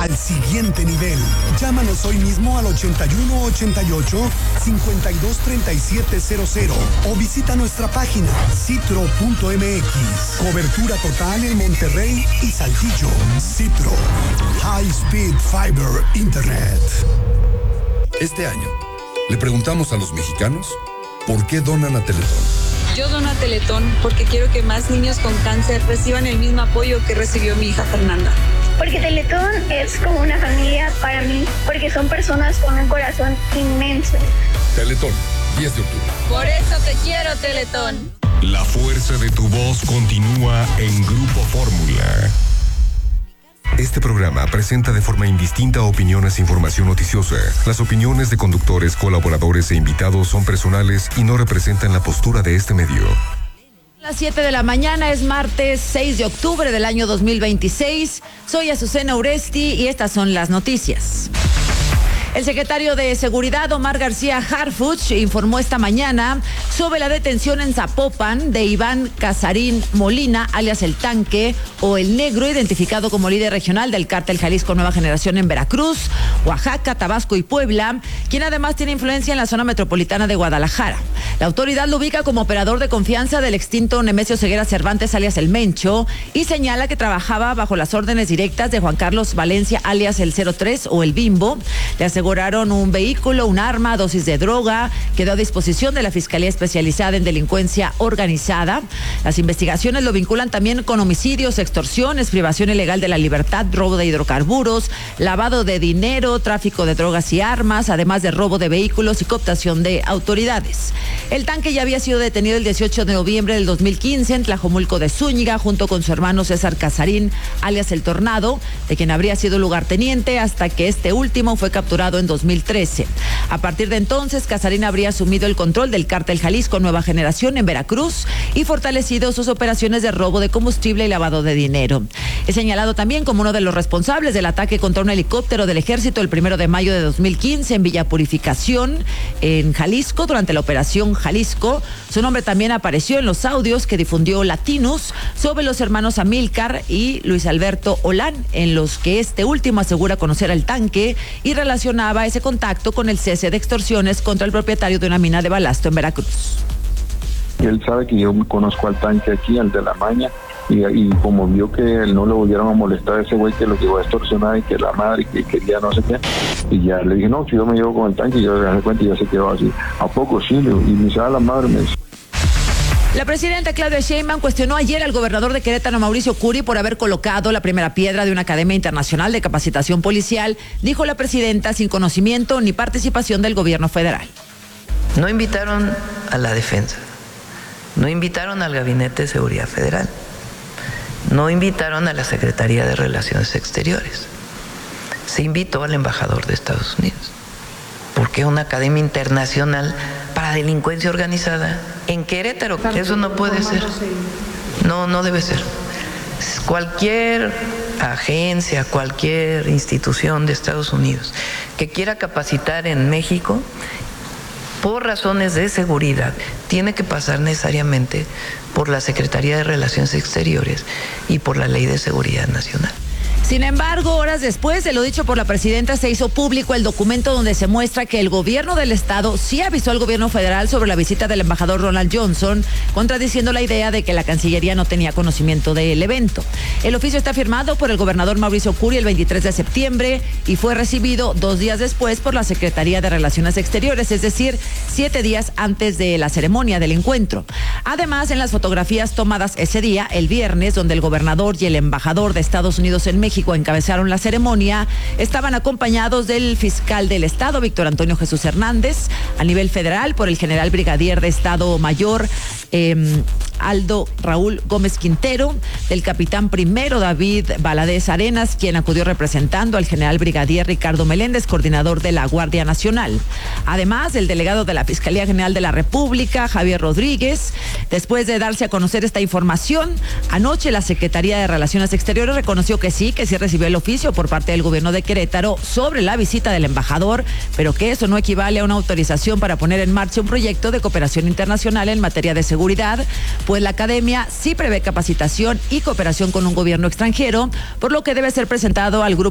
al siguiente nivel. Llámanos hoy mismo al 8188-523700 o visita nuestra página citro.mx. Cobertura total en Monterrey y Saltillo. Citro. High Speed Fiber Internet. Este año, le preguntamos a los mexicanos por qué donan a Teletón. Yo dono a Teletón porque quiero que más niños con cáncer reciban el mismo apoyo que recibió mi hija Fernanda. Porque Teletón es como una familia para mí, porque son personas con un corazón inmenso. Teletón, 10 de octubre. Por eso te quiero, Teletón. La fuerza de tu voz continúa en Grupo Fórmula. Este programa presenta de forma indistinta opiniones e información noticiosa. Las opiniones de conductores, colaboradores e invitados son personales y no representan la postura de este medio. Las 7 de la mañana es martes 6 de octubre del año 2026. Soy Azucena Uresti y estas son las noticias. El secretario de Seguridad, Omar García Harfuch, informó esta mañana sobre la detención en Zapopan de Iván Casarín Molina, alias El Tanque o El Negro, identificado como líder regional del cártel Jalisco Nueva Generación en Veracruz, Oaxaca, Tabasco y Puebla, quien además tiene influencia en la zona metropolitana de Guadalajara. La autoridad lo ubica como operador de confianza del extinto Nemesio Ceguera Cervantes, alias El Mencho, y señala que trabajaba bajo las órdenes directas de Juan Carlos Valencia, alias El 03 o El Bimbo. Le aseguraron un vehículo, un arma, dosis de droga, quedó a disposición de la Fiscalía Especializada en Delincuencia Organizada. Las investigaciones lo vinculan también con homicidios, extorsiones, privación ilegal de la libertad, robo de hidrocarburos, lavado de dinero, tráfico de drogas y armas, además de robo de vehículos y cooptación de autoridades. El Tanque ya había sido detenido el 18 de noviembre del 2015 en Tlajomulco de Zúñiga, junto con su hermano César Casarín, alias El Tornado, de quien habría sido lugarteniente hasta que este último fue capturado en 2013. A partir de entonces, Casarín habría asumido el control del cártel Jalisco Nueva Generación en Veracruz y fortalecido sus operaciones de robo de combustible y lavado de dinero. Es señalado también como uno de los responsables del ataque contra un helicóptero del ejército el 1 de mayo de 2015 en Villa Purificación, en Jalisco, durante la operación Jalisco. Su nombre también apareció en los audios que difundió Latinus sobre los hermanos Amílcar y Luis Alberto Olán, en los que este último asegura conocer al Tanque y relacionaba ese contacto con el cese de extorsiones contra el propietario de una mina de balasto en Veracruz. Él sabe que yo conozco al Tanque aquí, al de la maña, y como vio que él no le volvieron a molestar a ese güey que lo llevó a extorsionar y que la madre que quería no sé qué, y ya le dije, no, si yo me llevo con el Tanque, y yo me di cuenta y ya se quedó así. ¿A poco sí? Y me dice, la madre me dice. La presidenta Claudia Sheinbaum cuestionó ayer al gobernador de Querétaro, Mauricio Curi, por haber colocado la primera piedra de una academia internacional de capacitación policial, dijo la presidenta, sin conocimiento ni participación del gobierno federal. No invitaron a la defensa, no invitaron al Gabinete de Seguridad Federal, no invitaron a la Secretaría de Relaciones Exteriores, se invitó al embajador de Estados Unidos. ¿Por qué una academia internacional para delincuencia organizada en Querétaro? Eso no puede ser. No debe ser. Cualquier agencia, cualquier institución de Estados Unidos que quiera capacitar en México, por razones de seguridad, tiene que pasar necesariamente por la Secretaría de Relaciones Exteriores y por la Ley de Seguridad Nacional. Sin embargo, horas después de lo dicho por la presidenta, se hizo público el documento donde se muestra que el gobierno del estado sí avisó al gobierno federal sobre la visita del embajador Ronald Johnson, contradiciendo la idea de que la Cancillería no tenía conocimiento del evento. El oficio está firmado por el gobernador Mauricio Curi el 23 de septiembre y fue recibido 2 días después por la Secretaría de Relaciones Exteriores, es decir, 7 días antes de la ceremonia del encuentro. Además, en las fotografías tomadas ese día, el viernes, donde el gobernador y el embajador de Estados Unidos en México encabezaron la ceremonia, estaban acompañados del fiscal del estado, Víctor Antonio Jesús Hernández, a nivel federal por el general brigadier de Estado Mayor Aldo Raúl Gómez Quintero, del capitán primero David Valadez Arenas, quien acudió representando al general brigadier Ricardo Meléndez, coordinador de la Guardia Nacional. Además, el delegado de la Fiscalía General de la República, Javier Rodríguez. Después de darse a conocer esta información, anoche la Secretaría de Relaciones Exteriores reconoció que sí recibió el oficio por parte del gobierno de Querétaro sobre la visita del embajador, pero que eso no equivale a una autorización para poner en marcha un proyecto de cooperación internacional en materia de seguridad, pues la academia sí prevé capacitación y cooperación con un gobierno extranjero, por lo que debe ser presentado al grupo